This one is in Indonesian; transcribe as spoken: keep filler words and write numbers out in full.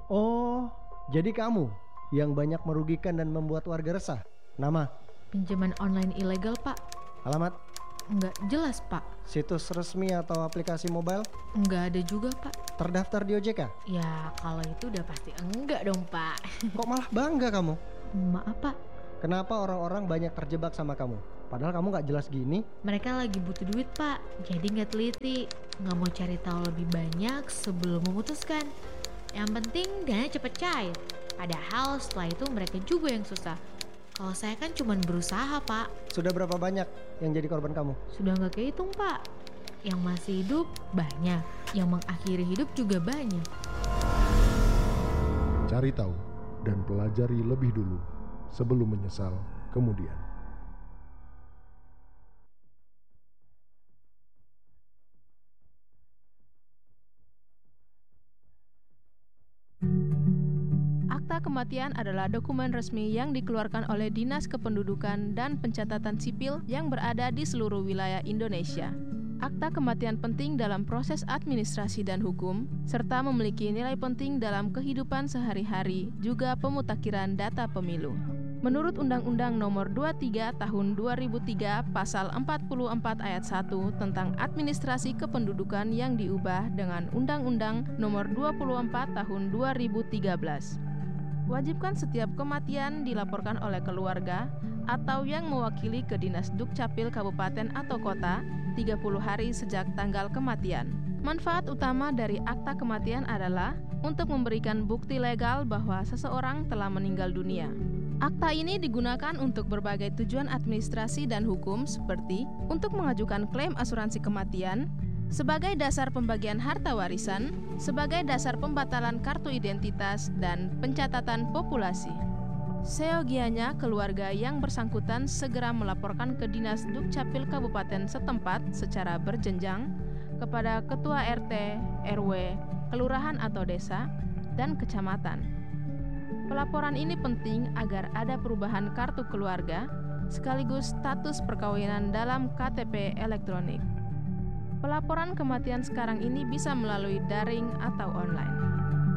Oh, jadi kamu yang banyak merugikan dan membuat warga resah. Nama, Pinjaman online ilegal, Pak. alamat, Nggak jelas, Pak. situs resmi atau aplikasi mobile, Nggak ada juga, Pak. terdaftar di O J K. Ya, kalau itu udah pasti enggak dong, Pak. Kok malah bangga kamu? Maaf, Pak. Kenapa orang-orang banyak terjebak sama kamu? Padahal kamu gak jelas gini. Mereka lagi butuh duit, Pak. Jadi nggak teliti. Nggak mau cari tahu lebih banyak sebelum memutuskan. Yang penting dana cepet cair. Padahal setelah itu mereka juga yang susah. Kalau saya kan cuma berusaha, Pak. Sudah berapa banyak yang jadi korban kamu? Sudah nggak kehitung, Pak. Yang masih hidup banyak. Yang mengakhiri hidup juga banyak. Cari tahu dan pelajari lebih dulu sebelum menyesal kemudian. Akta kematian adalah dokumen resmi yang dikeluarkan oleh Dinas Kependudukan dan Pencatatan Sipil yang berada di seluruh wilayah Indonesia. Akta kematian penting dalam proses administrasi dan hukum, serta memiliki nilai penting dalam kehidupan sehari-hari, juga pemutakhiran data pemilu. Menurut Undang-Undang Nomor dua puluh tiga Tahun dua ribu tiga Pasal empat puluh empat Ayat satu tentang Administrasi Kependudukan yang diubah dengan Undang-Undang Nomor dua puluh empat Tahun dua ribu tiga belas. Wajibkan setiap kematian dilaporkan oleh keluarga atau yang mewakili ke Dinas Dukcapil Kabupaten atau Kota tiga puluh hari sejak tanggal kematian. Manfaat utama dari akta kematian adalah untuk memberikan bukti legal bahwa seseorang telah meninggal dunia. Akta ini digunakan untuk berbagai tujuan administrasi dan hukum seperti untuk mengajukan klaim asuransi kematian, sebagai dasar pembagian harta warisan, sebagai dasar pembatalan kartu identitas, dan pencatatan populasi. Seyogianya keluarga yang bersangkutan segera melaporkan ke Dinas Dukcapil Kabupaten setempat secara berjenjang kepada Ketua R T, R W, Kelurahan atau Desa, dan Kecamatan. Pelaporan ini penting agar ada perubahan kartu keluarga sekaligus status perkawinan dalam K T P elektronik. Pelaporan kematian sekarang ini bisa melalui daring atau online.